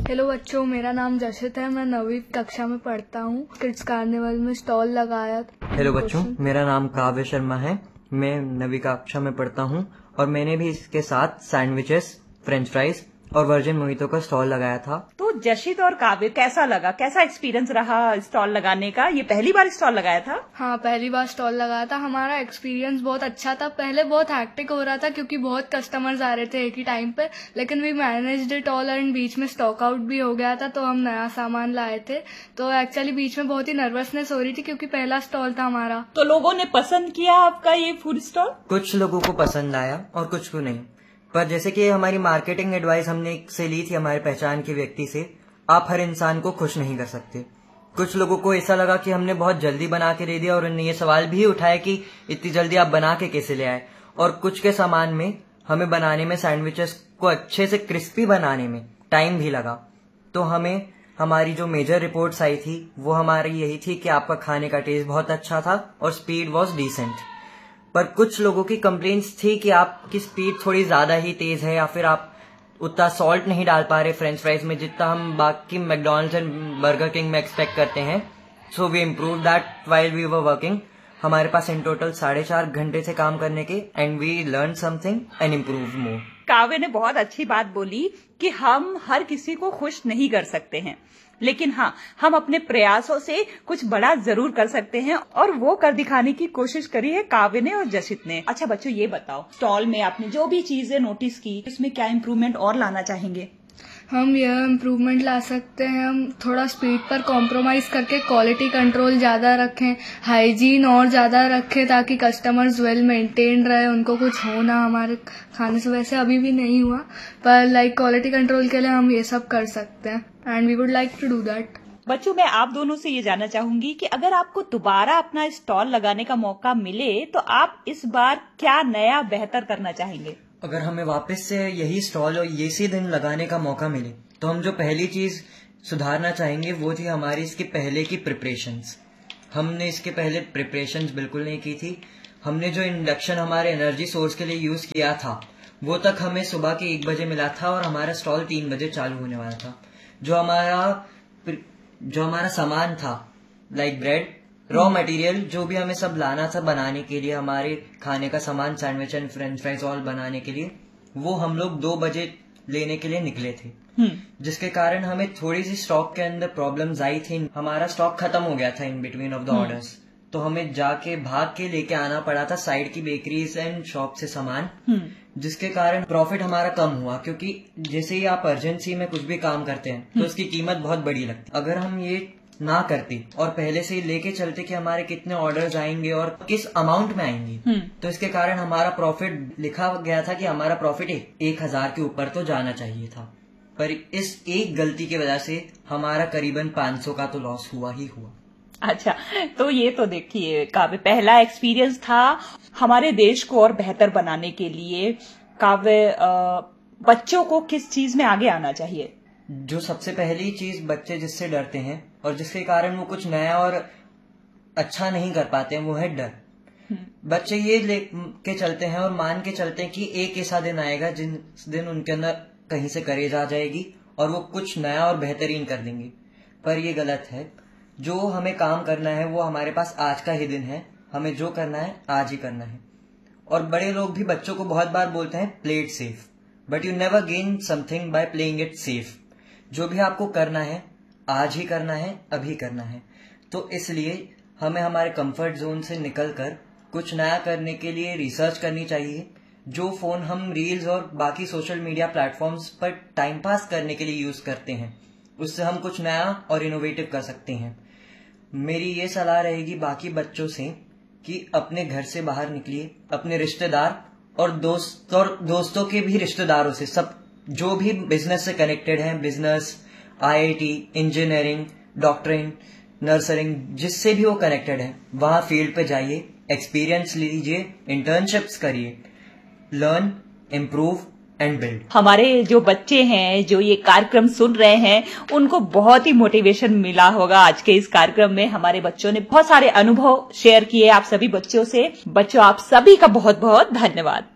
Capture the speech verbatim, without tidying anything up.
Hello बच्चों, मेरा नाम जशित है। मैं नवीं कक्षा में पढ़ता हूँ। किड्स कार्निवल में स्टॉल लगाया। हेलो बच्चों, मेरा नाम काव्य शर्मा है। मैं नवीं कक्षा में पढ़ता हूँ और मैंने भी इसके साथ सैंडविचेस, फ्रेंच फ्राइज और वर्जिन मोहितो का स्टॉल लगाया था। तो जशित और काव्य, कैसा लगा, कैसा एक्सपीरियंस रहा स्टॉल लगाने का? ये पहली बार स्टॉल लगाया था? हाँ, पहली बार स्टॉल लगाया था। हमारा एक्सपीरियंस बहुत अच्छा था। पहले बहुत हैक्टिक हो रहा था क्योंकि बहुत कस्टमर्स आ रहे थे एक ही टाइम पे, लेकिन we managed it all and बीच में स्टॉक आउट भी हो गया था, तो हम नया सामान लाए थे। तो एक्चुअली बीच में बहुत ही नर्वसनेस हो रही थी क्योंकि पहला स्टॉल था हमारा। तो लोगों ने पसंद किया आपका ये फूड स्टॉल? कुछ लोगों को पसंद आया और कुछ को नहीं। पर जैसे कि हमारी मार्केटिंग एडवाइस हमने से ली थी हमारे पहचान के व्यक्ति से, आप हर इंसान को खुश नहीं कर सकते। कुछ लोगों को ऐसा लगा कि हमने बहुत जल्दी बना के दे दिया और उन्होंने ये सवाल भी उठाया कि इतनी जल्दी आप बना के कैसे ले आए। और कुछ के सामान में हमें बनाने में, सैंडविचेस को अच्छे से क्रिस्पी बनाने में टाइम भी लगा। तो हमें हमारी जो मेजर रिपोर्ट्स आई थी वो हमारी यही थी कि आपका खाने का टेस्ट बहुत अच्छा था और स्पीड वॉज डिसेंट। पर कुछ लोगों की कंप्लेंट्स थी कि आपकी स्पीड थोड़ी ज्यादा ही तेज है या फिर आप उतना सॉल्ट नहीं डाल पा रहे फ्रेंच फ्राइज में जितना हम बाकी मैकडॉनल्ड्स एंड बर्गर किंग में एक्सपेक्ट करते हैं। So we improve that while we were working. हमारे पास इन टोटल साढ़े चार घंटे से काम करने के and we learn something and improve मोर। काव्य ने बहुत अच्छी बात बोली कि हम हर किसी को खुश नहीं कर सकते हैं, लेकिन हाँ, हम अपने प्रयासों से कुछ बड़ा जरूर कर सकते हैं और वो कर दिखाने की कोशिश करी है काव्य ने और जशित ने। अच्छा बच्चों, ये बताओ, स्टॉल में आपने जो भी चीजें नोटिस की, उसमें क्या इम्प्रूवमेंट और लाना चाहेंगे? हम यह इम्प्रूवमेंट ला सकते हैं, हम थोड़ा स्पीड पर कॉम्प्रोमाइज करके क्वालिटी कंट्रोल ज्यादा रखें, हाइजीन और ज्यादा रखें ताकि कस्टमर्स वेल मेंटेन रहे, उनको कुछ हो ना हमारे खाने से। वैसे अभी भी नहीं हुआ, पर लाइक क्वालिटी कंट्रोल के लिए हम ये सब कर सकते हैं and we would like to do that. बच्चों, मैं आप दोनों से ये जानना चाहूंगी कि अगर आपको दोबारा अपना स्टॉल लगाने का मौका मिले तो आप इस बार क्या नया बेहतर करना चाहेंगे? अगर हमें वापस से यही स्टॉल और इसी दिन लगाने का मौका मिले तो हम जो पहली चीज सुधारना चाहेंगे वो थी हमारी इसके पहले की प्रिपरेशंस। हमने इसके पहले प्रिपरेशंस बिल्कुल नहीं की थी। हमने जो इंडक्शन हमारे एनर्जी सोर्स के लिए यूज किया था वो तक हमें सुबह के एक बजे मिला था और हमारा स्टॉल तीन बजे चालू होने वाला था। जो हमारा जो हमारा सामान था, लाइक ब्रेड, रॉ मटेरियल, जो भी हमें सब लाना था बनाने के लिए, हमारे खाने का सामान, sandwich and French fries all बनाने के लिए, वो हम लोग दो बजे लेने के लिए निकले थे, जिसके कारण हमें थोड़ी सी स्टॉक के अंदर प्रॉब्लम्स आई थी। हमारा स्टॉक खत्म हो गया था in between of the orders, तो हमें जाके भाग के लेके आना पड़ा था साइड की बेकरीज एंड शॉप से सामान, जिसके कारण प्रॉफिट हमारा कम हुआ। क्योंकि जैसे ही आप अर्जेंसी में कुछ भी काम करते हैं तो उसकी कीमत बहुत बड़ी लगती है। अगर हम ये ना करते और पहले से ही लेके चलते कि हमारे कितने ऑर्डर्स आएंगे और किस अमाउंट में आएंगे, तो इसके कारण हमारा प्रॉफिट, लिखा गया था कि हमारा प्रॉफिट एक हजार के ऊपर तो जाना चाहिए था, पर इस एक गलती की वजह से हमारा करीबन पाँच सौ का तो लॉस हुआ ही हुआ। अच्छा, तो ये तो देखिए काव्य, पहला एक्सपीरियंस था हमारे देश को और बेहतर बनाने के लिए। काव्य, बच्चों को किस चीज में आगे आना चाहिए? जो सबसे पहली चीज बच्चे जिससे डरते हैं और जिसके कारण वो कुछ नया और अच्छा नहीं कर पाते हैं वो है डर। बच्चे ये लेके चलते हैं और मान के चलते हैं कि एक ऐसा दिन आएगा जिस दिन उनके अंदर कहीं से करेज आ जाएगी और वो कुछ नया और बेहतरीन कर देंगे, पर ये गलत है। जो हमें काम करना है वो हमारे पास आज का ही दिन है, हमें जो करना है आज ही करना है। और बड़े लोग भी बच्चों को बहुत बार बोलते हैं play it safe, but you never gain something by playing it safe. जो भी आपको करना है आज ही करना है, अभी करना है। तो इसलिए हमें हमारे कंफर्ट जोन से निकलकर कुछ नया करने के लिए रिसर्च करनी चाहिए। जो फोन हम रील्स और बाकी सोशल मीडिया प्लेटफॉर्म्स पर टाइम पास करने के लिए यूज करते हैं, उससे हम कुछ नया और इनोवेटिव कर सकते हैं। मेरी ये सलाह रहेगी बाकी बच्चों से कि अपने घर से बाहर निकलिए, अपने रिश्तेदार और दोस्त और दोस्तों के भी रिश्तेदारों से, सब जो भी बिजनेस से कनेक्टेड हैं, बिजनेस, आईआईटी, इंजीनियरिंग, डॉक्टरिंग, नर्सरिंग, जिससे भी वो कनेक्टेड है, वहां फील्ड पे जाइए, एक्सपीरियंस लीजिए, इंटर्नशिप्स करिए, लर्न, इम्प्रूव एंड बिल्ड। हमारे जो बच्चे हैं जो ये कार्यक्रम सुन रहे हैं, उनको बहुत ही मोटिवेशन मिला होगा आज के इस कार्यक्रम में। हमारे बच्चों ने बहुत सारे अनुभव शेयर किए आप सभी बच्चों से। बच्चों, आप सभी का बहुत बहुत धन्यवाद।